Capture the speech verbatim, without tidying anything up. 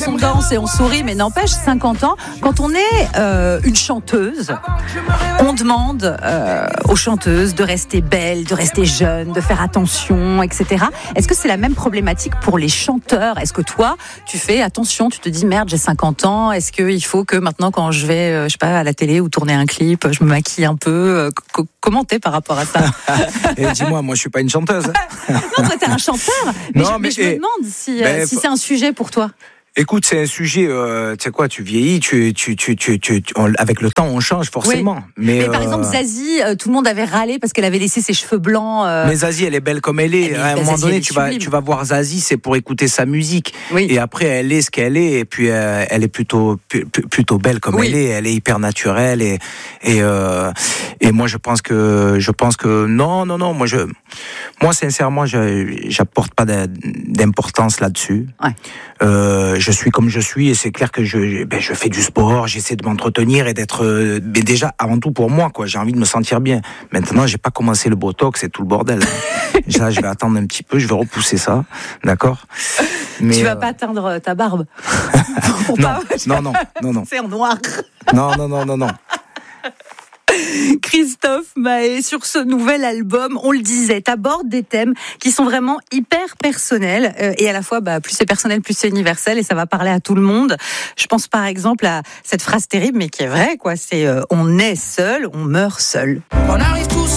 on danse et on sourit, mais n'empêche, cinquante ans, quand on est euh, une chanteuse, on demande euh, aux chanteuses de rester belles, de rester jeunes, de faire attention, et cetera. Est-ce que c'est la même problématique pour les chanteurs ? Est-ce que toi, tu fais attention, tu te dis merde, j'ai cinquante ans, est-ce qu'il faut que maintenant quand je vais, euh, je sais pas, à la télé ou tourner un clip, je me maquille un peu euh, c- Comment t'es par rapport à ça ? Et dis-moi, moi je suis pas une chanteuse. Non, toi t'es un chanteur, mais, Non, je, mais mais je me et- demande si, euh, ben, si c'est un sujet pour toi. Écoute, c'est un sujet, euh, tu sais quoi, tu vieillis, tu, tu, tu, tu, tu, tu- on- avec le temps on change forcément. Oui. Mais, Mais par euh, exemple, Zazie, euh, tout le monde avait râlé parce qu'elle avait laissé ses cheveux blancs. Euh... Mais Zazie, elle est belle comme elle est. Elle est- À un Zazie, moment donné, elle est tu vas, sublime. tu vas voir Zazie, c'est pour écouter sa musique. Oui. Et après, elle est ce qu'elle est. Et puis, euh, elle est plutôt, pu- pu- plutôt belle comme Oui. elle est. Elle est hyper naturelle. Et, et, euh, et moi, je pense que, je pense que non, non, non. Moi, je, moi, sincèrement, je, j'apporte pas de- d'importance là-dessus. Ouais. Euh, je suis comme je suis et c'est clair que je, ben, je fais du sport, j'essaie de m'entretenir et d'être, euh, mais déjà avant tout pour moi, quoi. J'ai envie de me sentir bien. Maintenant, j'ai pas commencé le botox et tout le bordel. Là, je vais attendre un petit peu, je vais repousser ça, d'accord. Mais Tu vas euh, pas teindre ta barbe. Pour non, pas- non, non, non, non, C'est en noir. non, non, non, non, non. Christophe Mahé, sur ce nouvel album, on le disait, t'abordes des thèmes qui sont vraiment hyper personnels euh, et à la fois, bah, plus c'est personnel, plus c'est universel et ça va parler à tout le monde. Je pense par exemple à cette phrase terrible, mais qui est vraie, quoi. C'est euh, on est seul, on meurt seul. On arrive tous